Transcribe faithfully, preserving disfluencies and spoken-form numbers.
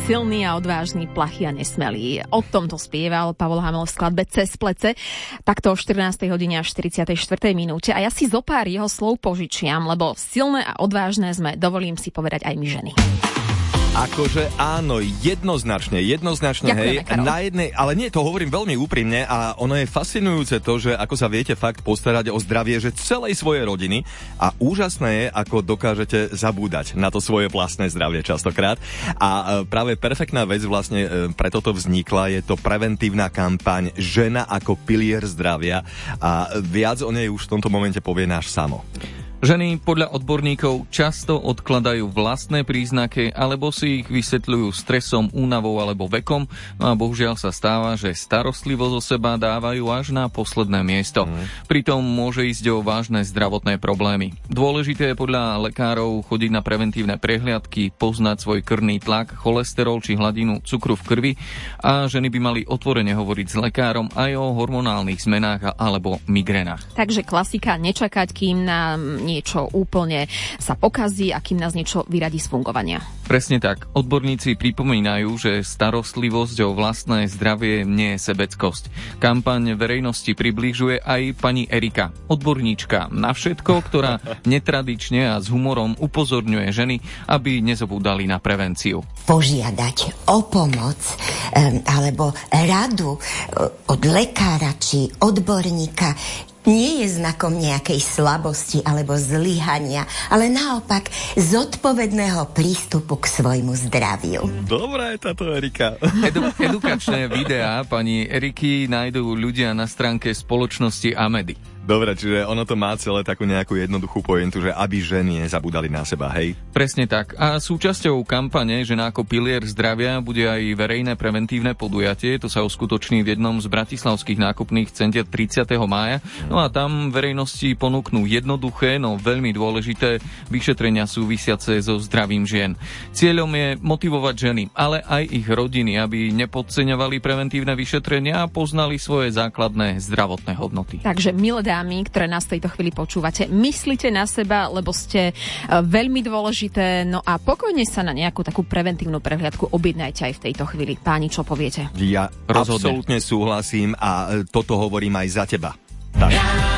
silný a odvážny, plachý a nesmelý. O tomto spieval Pavol Hamel v skladbe Cez plece, takto o štrnástej hodine a štyridsiatej štvrtej minúte. A ja si zo pár jeho slov požičiam, lebo silné a odvážne sme, dovolím si povedať aj my ženy. Akože áno, jednoznačne, jednoznačne, Ďakujeme, hej, Karol. na jednej, ale nie, to hovorím veľmi úprimne a ono je fascinujúce to, že ako sa viete fakt postarať o zdravie, že celej svojej rodiny a úžasné je, ako dokážete zabúdať na to svoje vlastné zdravie častokrát a práve perfektná vec vlastne preto to vznikla, je to preventívna kampaň Žena ako pilier zdravia a viac o nej už v tomto momente povie náš Samo. Ženy podľa odborníkov často odkladajú vlastné príznaky alebo si ich vysvetľujú stresom, únavou alebo vekom. No a bohužiaľ sa stáva, že starostlivosť o seba dávajú až na posledné miesto. Mm. Pritom môže ísť o vážne zdravotné problémy. Dôležité je podľa lekárov chodiť na preventívne prehliadky, poznať svoj krvný tlak, cholesterol či hladinu cukru v krvi a ženy by mali otvorene hovoriť s lekárom aj o hormonálnych zmenách alebo migrénach. Takže klasika, nečakať, kým nám niečo úplne sa pokazí a kým nás niečo vyradí z fungovania. Presne tak. Odborníci pripomínajú, že starostlivosť o vlastné zdravie nie je sebeckosť. Kampaň verejnosti približuje aj pani Erika, odborníčka na všetko, ktorá netradične a s humorom upozorňuje ženy, aby nezabúdali na prevenciu. Požiadať o pomoc um, alebo radu od lekára či odborníka nie je znakom nejakej slabosti alebo zlyhania, ale naopak zodpovedného prístupu k svojmu zdraviu. Dobrá je táto Erika. Edu- edukačné videá pani Eriky nájdú ľudia na stránke spoločnosti Amedy. Dobre, čiže ono to má celé takú nejakú jednoduchú pointu, že aby ženy nezabúdali na seba, hej? Presne tak. A súčasťou kampane Žena ako pilier zdravia bude aj verejné preventívne podujatie. To sa uskutoční v jednom z bratislavských nákupných centier tridsiateho mája. No a tam verejnosti ponúknú jednoduché, no veľmi dôležité vyšetrenia súvisiace so zdravím žien. Cieľom je motivovať ženy, ale aj ich rodiny, aby nepodceňovali preventívne vyšetrenia a poznali svoje základné zdravotné hodnoty. Takže milé dámy, ktoré nás v tejto chvíli počúvate, myslite na seba, lebo ste veľmi dôležité, no a pokojne sa na nejakú takú preventívnu prehliadku objednajte aj v tejto chvíli. Páni, čo poviete? Ja Rozhodne. absolútne súhlasím a toto hovorím aj za teba. Tak.